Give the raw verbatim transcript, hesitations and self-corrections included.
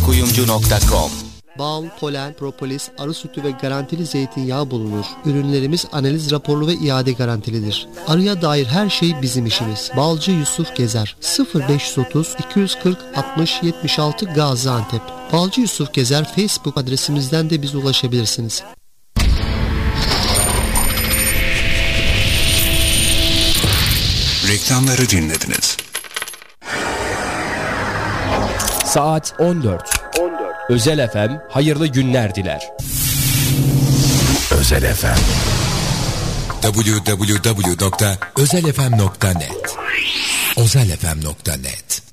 kuyumcu nokta com. Bal, polen, propolis, arı sütü ve garantili zeytinyağı bulunur. Ürünlerimiz analiz raporlu ve iade garantilidir. Arıya dair her şey bizim işimiz. Balcı Yusuf Gezer, sıfır beş otuz iki yüz kırk altmış yetmiş altı Gaziantep. Balcı Yusuf Gezer Facebook adresimizden de bize ulaşabilirsiniz. Reklamları dinlediniz. Saat on dört. Özel F M hayırlı günler diler. Özel F M. double-u double-u double-u nokta özel f m nokta net özel f m nokta net